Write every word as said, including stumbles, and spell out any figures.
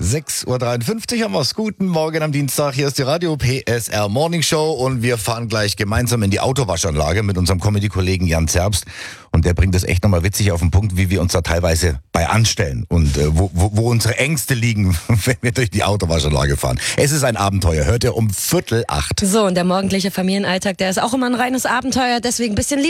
sechs Uhr dreiundfünfzig haben wir's. Guten Morgen am Dienstag. Hier ist die Radio P S R Morning Show und wir fahren gleich gemeinsam in die Autowaschanlage mit unserem Comedy-Kollegen Jan Zerbst. Und der bringt es echt nochmal witzig auf den Punkt, wie wir uns da teilweise bei anstellen und äh, wo, wo, wo unsere Ängste liegen, wenn wir durch die Autowaschanlage fahren. Es ist ein Abenteuer. Hört ihr um Viertel acht. So, und der morgendliche Familienalltag, der ist auch immer ein reines Abenteuer. Deswegen ein bisschen